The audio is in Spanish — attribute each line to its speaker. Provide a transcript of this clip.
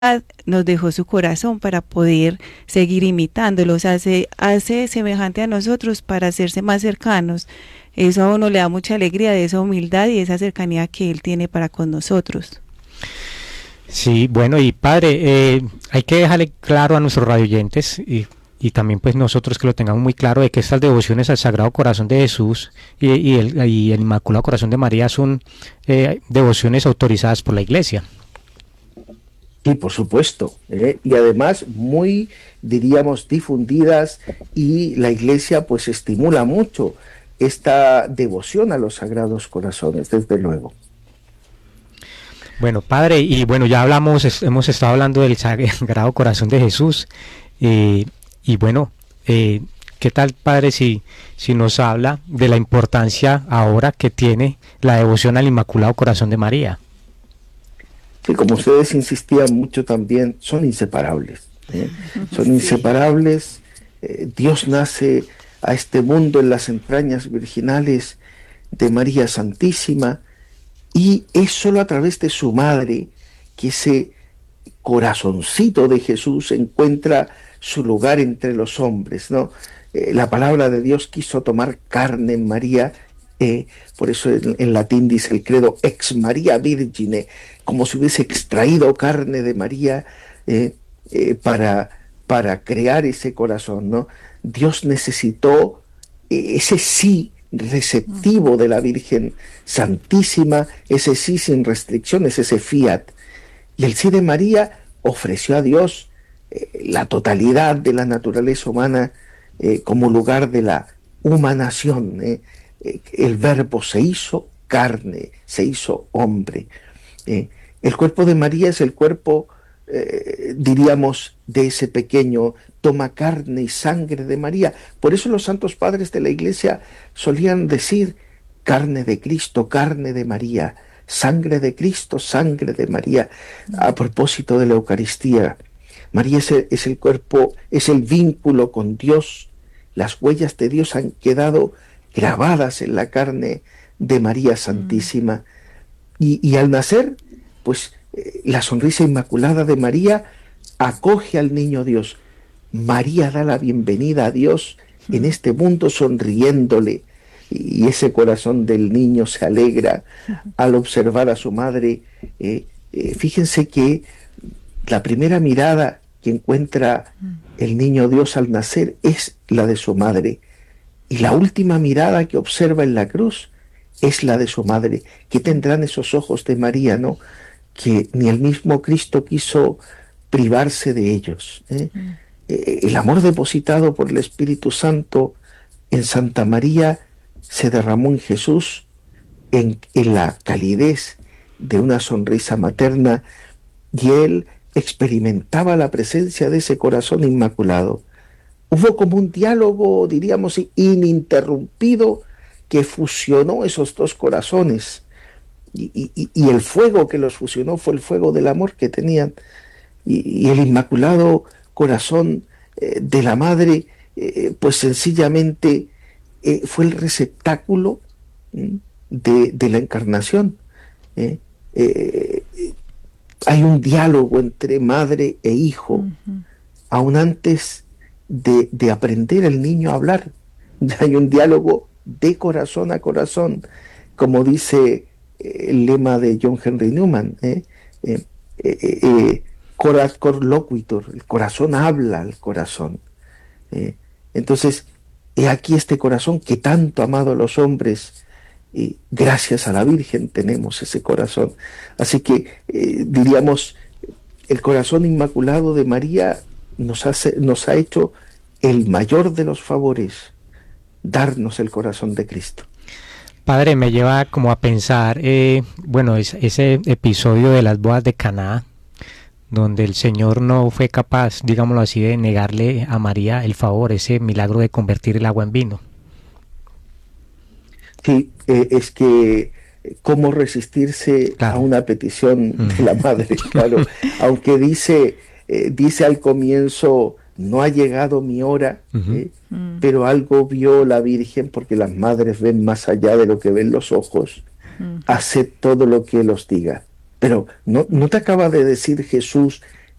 Speaker 1: nos dejó su corazón para poder seguir imitándolos, hace semejante a nosotros para hacerse más cercanos. Eso a uno le da mucha alegría de esa humildad y esa cercanía que Él tiene para con nosotros.
Speaker 2: Sí, bueno, y padre, hay que dejarle claro a nuestros radioyentes y también pues nosotros que lo tengamos muy claro de que estas devociones al Sagrado Corazón de Jesús y el Inmaculado Corazón de María son devociones autorizadas por la Iglesia.
Speaker 3: Sí, por supuesto, y además muy, diríamos, difundidas, y la Iglesia pues estimula mucho esta devoción a los Sagrados Corazones, desde luego.
Speaker 2: Bueno, padre, y bueno, ya hemos estado hablando del Sagrado Corazón de Jesús, y bueno, ¿qué tal, padre, si nos habla de la importancia ahora que tiene la devoción al Inmaculado Corazón de María?
Speaker 3: Que como ustedes insistían mucho también, son inseparables, son inseparables. Dios nace a este mundo en las entrañas virginales de María Santísima, y es solo a través de su madre que ese corazoncito de Jesús encuentra su lugar entre los hombres, ¿no? La palabra de Dios quiso tomar carne en María. Por eso en latín dice el credo ex Maria Virgine, como si hubiese extraído carne de María para crear ese corazón, ¿no? Dios necesitó ese sí receptivo de la Virgen Santísima, ese sí sin restricciones, ese fiat. Y el sí de María ofreció a Dios la totalidad de la naturaleza humana como lugar de la humanación. El Verbo se hizo carne, se hizo hombre. El cuerpo de María es el cuerpo, diríamos, de ese pequeño, toma carne y sangre de María. Por eso los santos padres de la Iglesia solían decir carne de Cristo, carne de María, sangre de Cristo, sangre de María, a propósito de la Eucaristía. María es el cuerpo, es el vínculo con Dios. Las huellas de Dios han quedado grabadas en la carne de María Santísima. Y al nacer, pues la sonrisa inmaculada de María acoge al niño Dios. María da la bienvenida a Dios en este mundo sonriéndole, y ese corazón del niño se alegra al observar a su madre. Fíjense que la primera mirada que encuentra el niño Dios al nacer es la de su madre, y la última mirada que observa en la cruz es la de su madre. ¿Qué tendrán esos ojos de María, no? Que ni el mismo Cristo quiso privarse de ellos. El amor depositado por el Espíritu Santo en Santa María se derramó en Jesús en la calidez de una sonrisa materna, y él experimentaba la presencia de ese corazón inmaculado. Hubo como un diálogo, diríamos, ininterrumpido, que fusionó esos dos corazones, y el fuego que los fusionó fue el fuego del amor que tenían, y el inmaculado corazón de la madre, pues sencillamente fue el receptáculo de la encarnación. Hay un diálogo entre madre e hijo, aún antes de aprender el niño a hablar. Hay un diálogo de corazón a corazón, como dice el lema de John Henry Newman, coras cor loquitur, el corazón habla al corazón. Entonces, he aquí este corazón que tanto ha amado a los hombres, y gracias a la Virgen tenemos ese corazón. Así que diríamos, el corazón inmaculado de María nos ha hecho el mayor de los favores, darnos el corazón de Cristo.
Speaker 2: Padre, me lleva como a pensar, bueno, ese episodio de las bodas de Caná, donde el Señor no fue capaz, digámoslo así, de negarle a María el favor, ese milagro de convertir el agua en vino.
Speaker 3: Sí, es que cómo resistirse a una petición de la madre, claro. Aunque dice al comienzo, no ha llegado mi hora, pero algo vio la Virgen, porque las madres ven más allá de lo que ven los ojos. Hace todo lo que Él os diga. Pero no te acaba de decir Jesús,